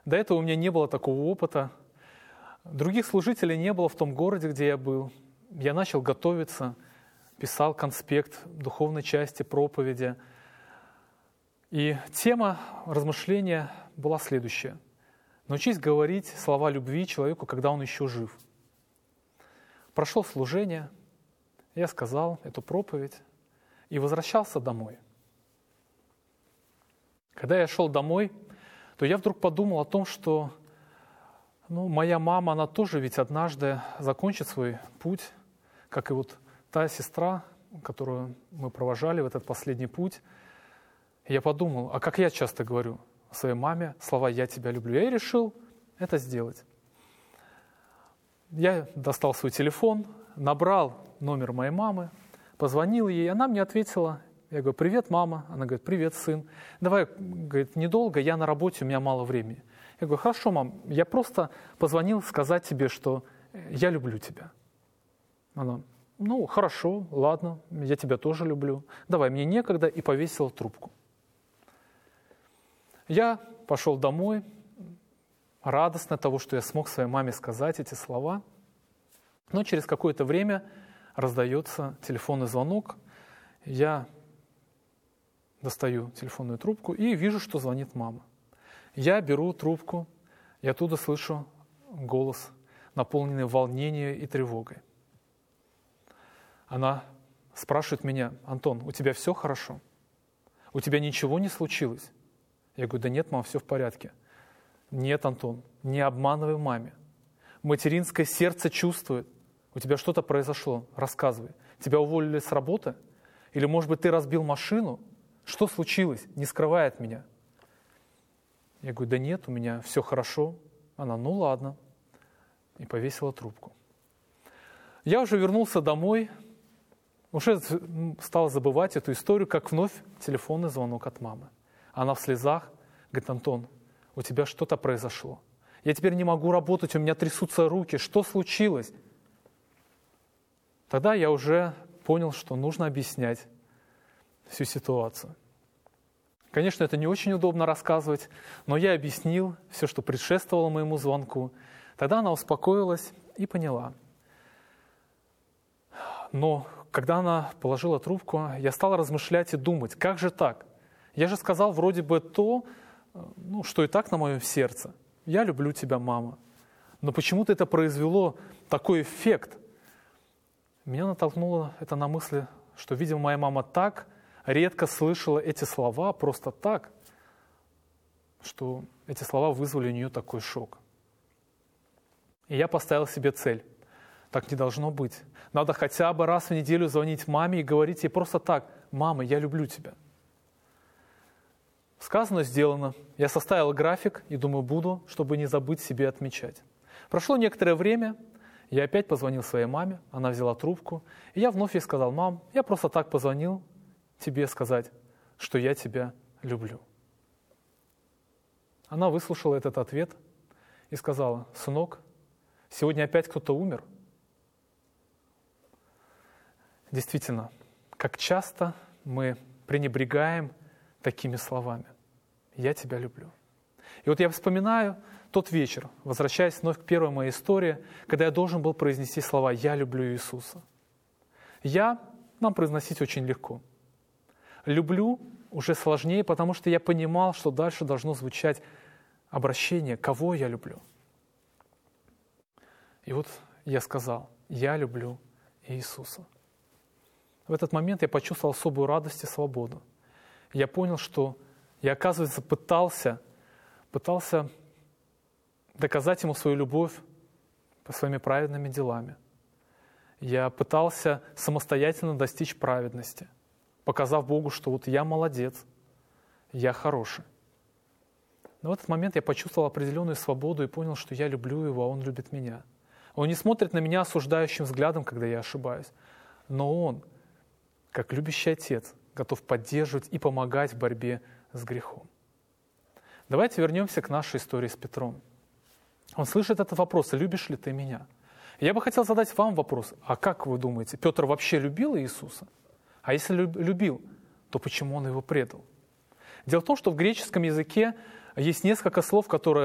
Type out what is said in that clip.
До этого у меня не было такого опыта. Других служителей не было в том городе, где я был. Я начал готовиться, писал конспект духовной части проповеди. И тема размышления была следующая. Научись говорить слова любви человеку, когда он еще жив. Прошло служение, я сказал эту проповедь и возвращался домой. Когда я шел домой, то я вдруг подумал о том, что моя мама, она тоже ведь однажды закончит свой путь, как и вот та сестра, которую мы провожали в этот последний путь. И я подумал, а как я часто говорю своей маме слова «я тебя люблю». Я и решил это сделать. Я достал свой телефон, набрал номер моей мамы, позвонил ей, она мне ответила. Я говорю: «Привет, мама». Она говорит: «Привет, сын. Давай, говорит, недолго, я на работе, у меня мало времени». Я говорю: «Хорошо, мам, я просто позвонил сказать тебе, что я люблю тебя». Она: «Хорошо, ладно, я тебя тоже люблю. Давай, мне некогда», и повесила трубку. Я пошел домой, радостный от того, что я смог своей маме сказать эти слова. Но через какое-то время раздается телефонный звонок. Я достаю телефонную трубку и вижу, что звонит мама. Я беру трубку, и оттуда слышу голос, наполненный волнением и тревогой. Она спрашивает меня: «Антон, у тебя все хорошо? У тебя ничего не случилось?» Я говорю: «Да нет, мам, все в порядке». «Нет, Антон, не обманывай маме. Материнское сердце чувствует. У тебя что-то произошло. Рассказывай. Тебя уволили с работы? Или, может быть, ты разбил машину? Что случилось? Не скрывай от меня». Я говорю: «Да нет, у меня все хорошо». Она: «Ну ладно». И повесила трубку. Я уже вернулся домой, уже стал забывать эту историю, как вновь телефонный звонок от мамы. Она в слезах говорит: «Антон, у тебя что-то произошло. Я теперь не могу работать, у меня трясутся руки. Что случилось?» Тогда я уже понял, что нужно объяснять всю ситуацию. Конечно, это не очень удобно рассказывать, но я объяснил все, что предшествовало моему звонку. Тогда она успокоилась и поняла. Но когда она положила трубку, я стал размышлять и думать: как же так? Я же сказал вроде бы то, что и так на моем сердце. Я люблю тебя, мама. Но почему-то это произвело такой эффект. Меня натолкнуло это на мысли, что, видимо, моя мама так редко слышала эти слова просто так, что эти слова вызвали у нее такой шок. И я поставил себе цель. Так не должно быть. Надо хотя бы раз в неделю звонить маме и говорить ей просто так: «Мама, я люблю тебя». Сказано, сделано. Я составил график и думаю, буду, чтобы не забыть себе отмечать. Прошло некоторое время, я опять позвонил своей маме, она взяла трубку, и я вновь ей сказал: «Мам, я просто так позвонил тебе сказать, что я тебя люблю». Она выслушала этот ответ и сказала: «Сынок, сегодня опять кто-то умер». Действительно, как часто мы пренебрегаем такими словами: «Я тебя люблю». И вот я вспоминаю тот вечер, возвращаясь вновь к первой моей истории, когда я должен был произнести слова «Я люблю Иисуса». Нам произносить очень легко. «Люблю» уже сложнее, потому что я понимал, что дальше должно звучать обращение «Кого я люблю?». И вот я сказал: «Я люблю Иисуса». В этот момент я почувствовал особую радость и свободу. Я понял, что я, оказывается, пытался доказать Ему свою любовь своими праведными делами. Я пытался самостоятельно достичь праведности, показав Богу, что вот я молодец, я хороший. Но в этот момент я почувствовал определенную свободу и понял, что я люблю Его, а Он любит меня. Он не смотрит на меня осуждающим взглядом, когда я ошибаюсь, но Он, как любящий Отец, готов поддерживать и помогать в борьбе с грехом. Давайте вернемся к нашей истории с Петром. Он слышит этот вопрос: «Любишь ли ты меня?» Я бы хотел задать вам вопрос: а как вы думаете, Петр вообще любил Иисуса? А если любил, то почему он его предал? Дело в том, что в греческом языке есть несколько слов, которые